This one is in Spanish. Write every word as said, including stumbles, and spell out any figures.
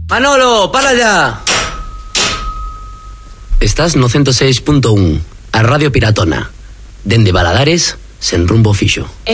Manolo, para ya. Estás no ciento seis punto uno, a Radio Piratona. Dende Baladares, sen rumbo fixo.